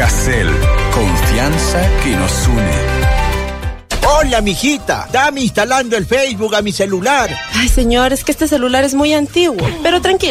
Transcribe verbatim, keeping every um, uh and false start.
Duracell, confianza que nos une. Hola, mijita. Dame instalando el Facebook a mi celular. Ay, señor, es que este celular es muy antiguo. Pero tranquilo.